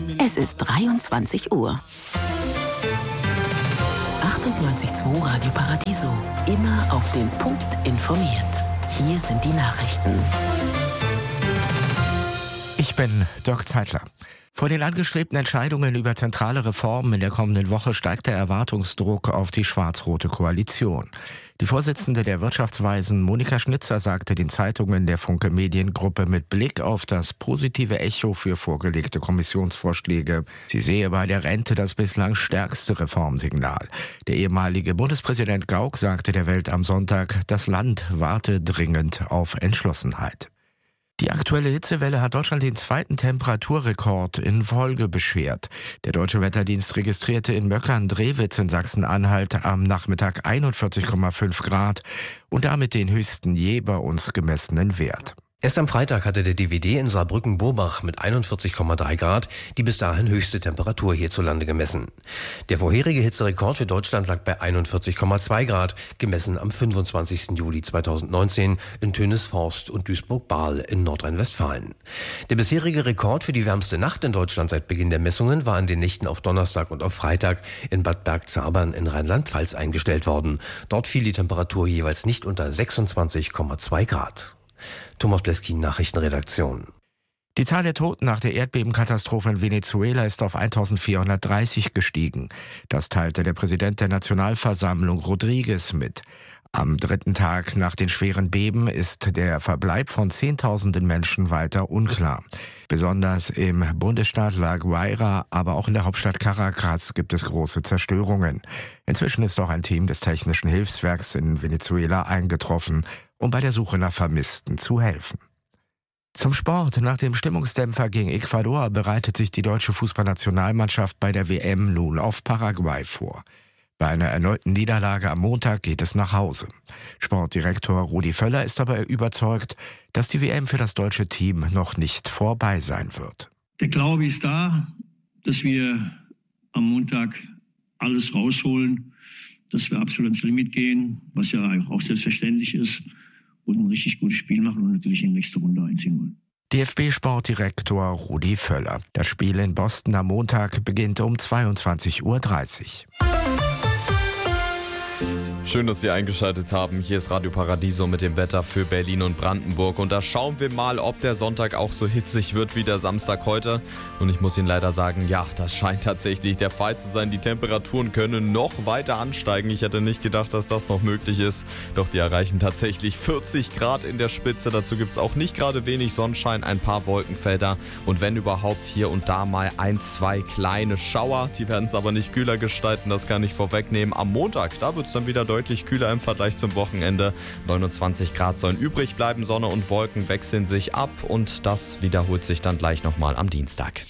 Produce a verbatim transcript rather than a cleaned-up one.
Es ist dreiundzwanzig Uhr. achtundneunzig Komma zwei Radio Paradiso. Immer auf den Punkt informiert. Hier sind die Nachrichten. Ich bin Dirk Zeitler. Vor den angestrebten Entscheidungen über zentrale Reformen in der kommenden Woche steigt der Erwartungsdruck auf die schwarz-rote Koalition. Die Vorsitzende der Wirtschaftsweisen Monika Schnitzer sagte den Zeitungen der Funke Mediengruppe mit Blick auf das positive Echo für vorgelegte Kommissionsvorschläge, sie sehe bei der Rente das bislang stärkste Reformsignal. Der ehemalige Bundespräsident Gauck sagte der Welt am Sonntag, das Land warte dringend auf Entschlossenheit. Die aktuelle Hitzewelle hat Deutschland den zweiten Temperaturrekord in Folge beschert. Der Deutsche Wetterdienst registrierte in Möckern-Drewitz in Sachsen-Anhalt am Nachmittag einundvierzig Komma fünf Grad und damit den höchsten je bei uns gemessenen Wert. Erst am Freitag hatte der D W D in Saarbrücken-Bobach mit einundvierzig Komma drei Grad die bis dahin höchste Temperatur hierzulande gemessen. Der vorherige Hitzerekord für Deutschland lag bei einundvierzig Komma zwei Grad, gemessen am fünfundzwanzigsten Juli zweitausendneunzehn in Tönisforst und Duisburg-Bahl in Nordrhein-Westfalen. Der bisherige Rekord für die wärmste Nacht in Deutschland seit Beginn der Messungen war in den Nächten auf Donnerstag und auf Freitag in Bad Bergzabern in Rheinland-Pfalz eingestellt worden. Dort fiel die Temperatur jeweils nicht unter sechsundzwanzig Komma zwei Grad. Thomas Bleskin, Nachrichtenredaktion. Die Zahl der Toten nach der Erdbebenkatastrophe in Venezuela ist auf eintausendvierhundertdreißig gestiegen. Das teilte der Präsident der Nationalversammlung Rodriguez mit. Am dritten Tag nach den schweren Beben ist der Verbleib von Zehntausenden Menschen weiter unklar. Besonders im Bundesstaat La Guaira, aber auch in der Hauptstadt Caracas gibt es große Zerstörungen. Inzwischen ist auch ein Team des Technischen Hilfswerks in Venezuela eingetroffen, um bei der Suche nach Vermissten zu helfen. Zum Sport. Nach dem Stimmungsdämpfer gegen Ecuador bereitet sich die deutsche Fußballnationalmannschaft bei der W M nun auf Paraguay vor. Bei einer erneuten Niederlage am Montag geht es nach Hause. Sportdirektor Rudi Völler ist aber überzeugt, dass die W M für das deutsche Team noch nicht vorbei sein wird. Der Glaube ist da, dass wir am Montag alles rausholen, dass wir absolut ins Limit gehen, was ja auch selbstverständlich ist, und ein richtig gutes Spiel machen und natürlich in die nächste Runde einziehen wollen. D F B-Sportdirektor Rudi Völler. Das Spiel in Boston am Montag beginnt um zweiundzwanzig Uhr dreißig. Schön, dass Sie eingeschaltet haben. Hier ist Radio Paradiso mit dem Wetter für Berlin und Brandenburg. Und da schauen wir mal, ob der Sonntag auch so hitzig wird wie der Samstag heute. Und ich muss Ihnen leider sagen, ja, das scheint tatsächlich der Fall zu sein. Die Temperaturen können noch weiter ansteigen. Ich hätte nicht gedacht, dass das noch möglich ist. Doch die erreichen tatsächlich vierzig Grad in der Spitze. Dazu gibt es auch nicht gerade wenig Sonnenschein, ein paar Wolkenfelder. Und wenn überhaupt hier und da mal ein, zwei kleine Schauer. Die werden es aber nicht kühler gestalten, das kann ich vorwegnehmen. Am Montag, da wird es dann wieder deutlich kühler im Vergleich zum Wochenende. neunundzwanzig Grad sollen übrig bleiben, Sonne und Wolken wechseln sich ab und das wiederholt sich dann gleich nochmal am Dienstag.